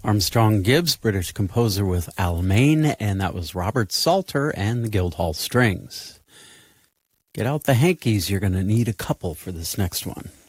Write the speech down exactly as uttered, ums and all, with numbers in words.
Armstrong Gibbs, British composer with Alamein, and that was Robert Salter and the Guildhall Strings. Get out the hankies, you're going to need a couple for this next one.